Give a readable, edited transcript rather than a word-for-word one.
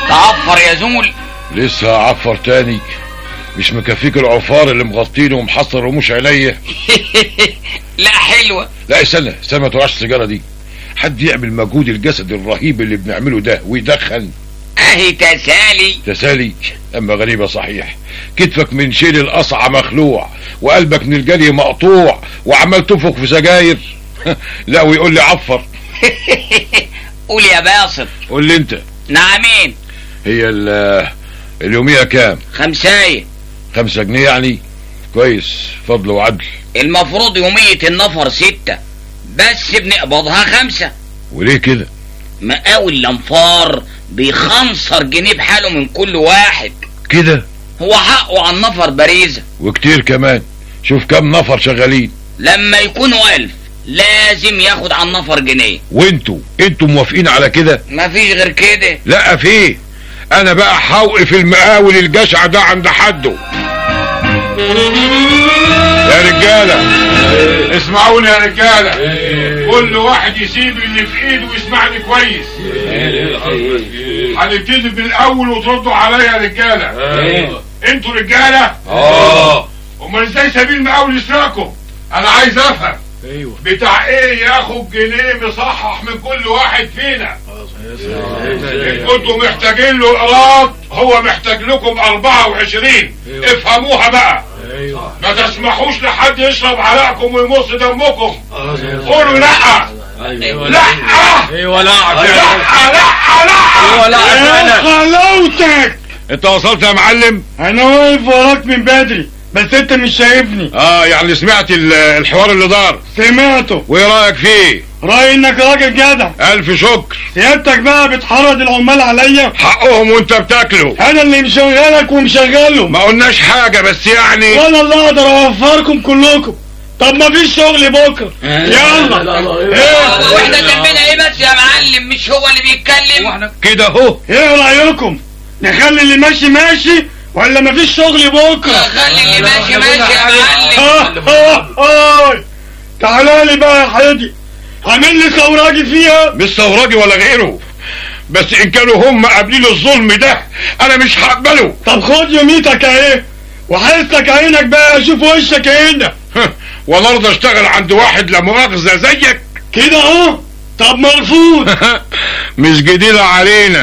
تعفر يا زول. لسه هعفر تاني؟ مش مكفيك العفار اللي مغطيني ومحصر رموش عينيا؟ لا حلوة. لا استنى ما توقعش السيجاره دي. حد يعمل مجهود الجسد الرهيب اللي بنعمله ده ويدخن؟ اهي تسالي. اما غريبة صحيح، كتفك من شيل القصعة مخلوع وقلبك من الجري مقطوع وعمال تنفخ في سجاير. لا ويقول لي عفر. قول يا باسط. قول لي انت. نعمين. هي اليومية كام؟ 5. 5 جنيه يعني؟ كويس، فضل وعدل. المفروض يومية النفر 6 بس بنقبضها 5. وليه كده؟ مقاول الانفار ب15 جنيه بحاله من كل واحد كده. هو حقه على النفر باريزة وكتير كمان. شوف كم نفر شغالين. لما يكونوا 1000 لازم ياخد على النفر جنيه. وانتوا موافقين على كده؟ مفيش غير كده. لا فيه. انا بقى هوقف المقاول الجشع ده عند حده. يا رجالة اسمعوني يا رجالة، كل واحد يسيب اللي في ايده ويسمعني كويس. هنبتدي بالاول وتردوا عليا يا رجالة. انتوا رجالة؟ امال ازاي سبيل المقاول يسرقكم؟ انا عايز افهم. ايوه بتاع ايه ياخد جنيه مصحح من كل واحد فينا؟ ان كنتوا محتاجين له الايراد هو محتاج لكم 24. افهموها بقى. ما تسمحوش لحد يشرب عرقكم ويمص دمكم. قولوا لا. لا. ايوه لا. يا خلاوتك، انت وصلت يا معلم؟ انا واقف وراك من بدري بس انت مش شايفني. يعني سمعت الحوار اللي دار؟ سمعته. وايه رايك فيه؟ رايي انك راجل جدع. الف شكر. سيادتك بقى بتحرض العمال عليا؟ حقهم وانت بتاكله. انا اللي مشغلك ومشغلهم. ما قلناش حاجة بس يعني. وانا اللي اقدر اوفركم كلكم. طب ما فيش شغل بكره. يلا. واحنا ذنبنا ايه بس يا معلم؟ مش هو اللي بيتكلم كده اهو. ايه رايكم؟ نخلي اللي ماشي ماشي ولا مفيش شغل بكره؟ خلي اللي ماشي ماشي يا معلم. تعالى لي بقى يا حيدي، عامل لي ثوراجي فيها. مش ثوراجي ولا غيره، بس ان كانوا هم قابلين الظلم ده انا مش هقبله. طب خد يوميتك اهي وحسك عينك بقى، اشوف وشك هنا. ولا ارضى اشتغل عند واحد لا مؤاخذة زيك كده اهو. طب مرفوض. مش جديدة علينا.